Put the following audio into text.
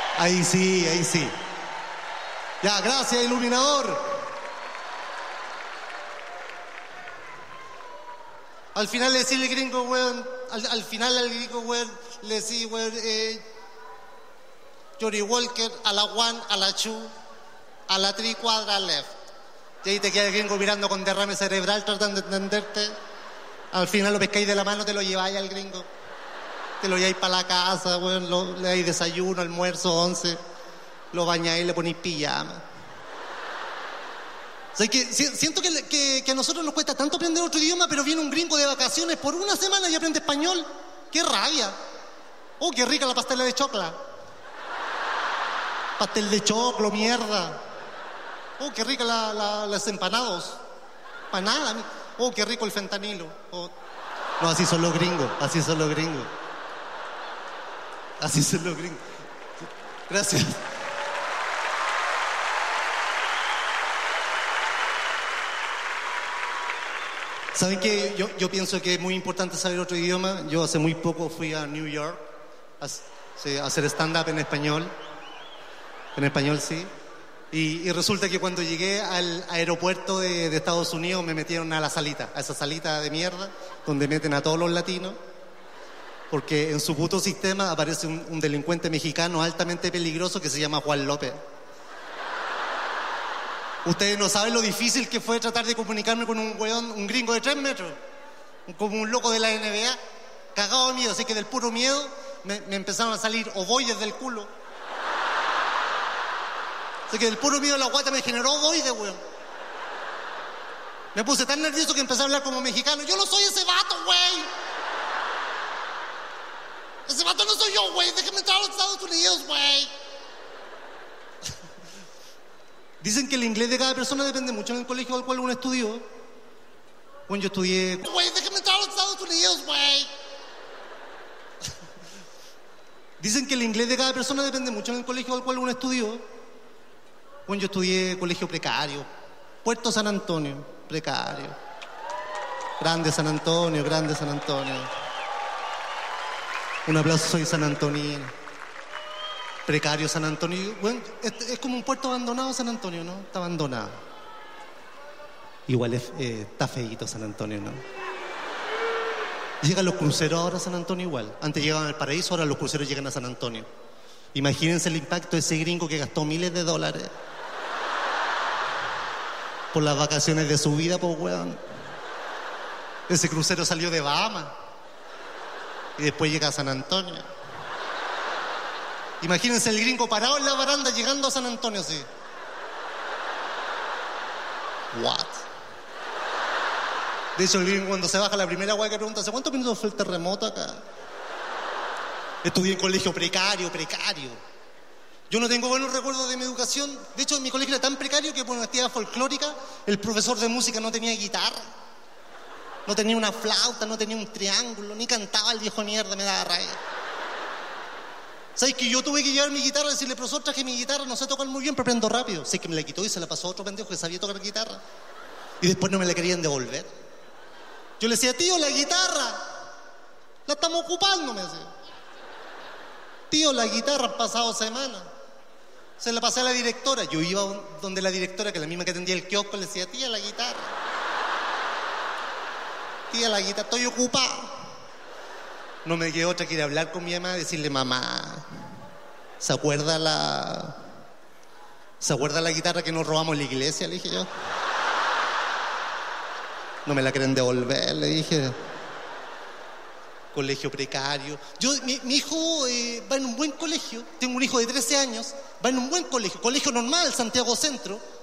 Ahí sí, ahí sí. Ya, gracias, iluminador. Al final le decía el gringo, weón, al final al gringo, weón, le decía, weón, Johnny Walker, a la one, a la two, a la three cuadra left. Y ahí te queda el gringo mirando con derrame cerebral tratando de entenderte. Al final lo pescáis de la mano, te lo lleváis al gringo. Te lo lleváis para la casa, weón, le dais desayuno, almuerzo, 11. Lo bañáis, le ponéis pijama. O sea, siento que a nosotros nos cuesta tanto aprender otro idioma, pero viene un gringo de vacaciones por una semana y aprende español. ¡Qué rabia! ¡Oh, qué rica la pastela de chocla! Pastel de choclo, mierda. ¡Oh, qué rica las empanados! Panada. ¡Oh, qué rico el fentanilo! Oh. No, así son los gringos, así son los gringos. Así son los gringos. Gracias. ¿Saben qué? Yo pienso que es muy importante saber otro idioma. Yo hace muy poco fui a New York a hacer stand-up en español. En español, sí. Y resulta que cuando llegué al aeropuerto de Estados Unidos me metieron a esa salita de mierda, donde meten a todos los latinos. Porque en su puto sistema aparece un delincuente mexicano altamente peligroso que se llama Juan López. Ustedes no saben lo difícil que fue tratar de comunicarme con un weón, un gringo de 3 metros, como un loco de la NBA, cagado de miedo, así que del puro miedo me empezaron a salir ovoides del culo. Así que del puro miedo la guata me generó ovoides, weón. Me puse tan nervioso que empecé a hablar como mexicano. Yo no soy ese vato, güey. Ese vato no soy yo, güey. Déjame entrar a los Estados Unidos, güey. Dicen que el inglés de cada persona depende mucho en el colegio al cual uno estudió. Bueno, yo estudié... Güey, déjame entrar a los Estados Unidos, güey. Dicen que el inglés de cada persona depende mucho en el colegio al cual uno estudió. Bueno, yo estudié colegio precario. Puerto San Antonio, precario. Grande San Antonio, grande San Antonio. Un aplauso, soy San Antonino. Precario San Antonio. Bueno, es como un puerto abandonado San Antonio, ¿no? Está abandonado. Igual está feíto San Antonio, ¿no? Llegan los cruceros ahora a San Antonio igual. Antes llegaban al Paraíso, ahora los cruceros llegan a San Antonio. Imagínense el impacto de ese gringo que gastó miles de dólares por las vacaciones de su vida, pues, weón. Ese crucero salió de Bahamas y después llega a San Antonio. Imagínense el gringo parado en la baranda llegando a San Antonio, sí. What? De hecho, el gringo cuando se baja la primera weá que pregunta, ¿hace cuántos minutos fue el terremoto acá? Estudié en colegio precario. Yo no tengo buenos recuerdos de mi educación. De hecho, mi colegio era tan precario que por una actividad folclórica el profesor de música no tenía guitarra, no tenía una flauta, no tenía un triángulo, ni cantaba el viejo mierda, me daba rabia. ¿Sabes que yo tuve que llevar mi guitarra y decirle, profesor, traje mi guitarra, no sé tocar muy bien, pero aprendo rápido? Sé que me la quitó y se la pasó a otro pendejo que sabía tocar guitarra. Y después no me la querían devolver. Yo le decía, tío, la guitarra la estamos ocupando, me decía. Tío, la guitarra han pasado semanas. Se la pasé a la directora. Yo iba donde la directora, que es la misma que atendía el kiosco, le decía, tía, la guitarra. Tía, la guitarra, estoy ocupado. No me quedó otra que ir a hablar con mi mamá y decirle, mamá, ¿se acuerda la guitarra que nos robamos en la iglesia? Le dije yo. No me la quieren devolver, le dije. Colegio precario. Mi hijo va en un buen colegio. Tengo un hijo de 13 años. Va en un buen colegio. Colegio normal, Santiago Centro.